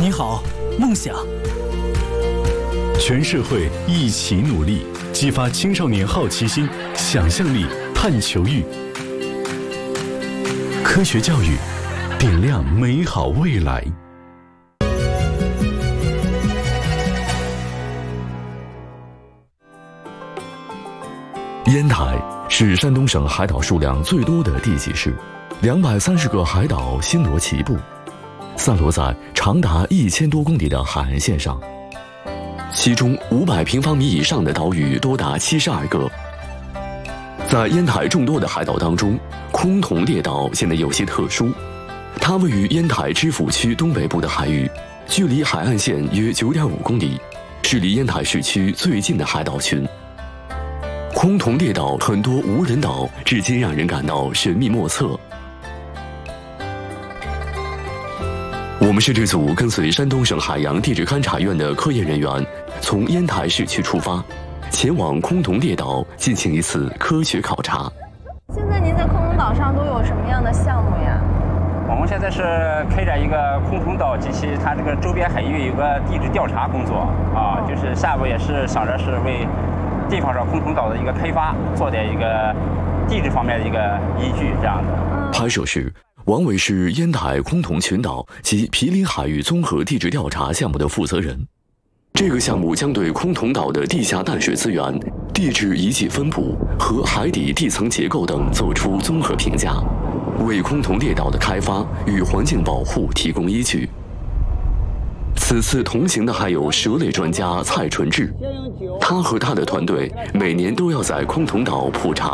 你好，梦想。 全社会一起努力，激发青少年好奇心、想象力、探求欲。科学教育，点亮美好未来。 烟台是山东省海岛数量最多的地级市，230个海岛星罗棋布，散落在长达1000多公里的海岸线上，其中500平方米以上的岛屿多达72个。在烟台众多的海岛当中，崆峒列岛显得有些特殊，它位于烟台知府区东北部的海域，距离海岸线约9.5公里，是离烟台市区最近的海岛群。崆峒列岛很多无人岛，至今让人感到神秘莫测。我们摄制组跟随山东省海洋地质勘察院的科研人员，从烟台市区出发，前往崆峒列岛进行一次科学考察。 现在您在崆峒岛上都有什么样的项目呀？ 我们现在是开展一个崆峒岛及其它这个周边海域有个地质调查工作啊，就是下步也是想着是为地方上崆峒岛的一个开发做点一个地质方面的一个依据这样的。 拍摄时，王伟是烟台崆峒群岛及毗邻海域综合地质调查项目的负责人。这个项目将对崆峒岛的地下淡水资源、地质遗迹分布和海底地层结构等做出综合评价，为崆峒列岛的开发与环境保护提供依据。此次同行的还有蛇类专家蔡纯志，他和他的团队每年都要在崆峒岛普查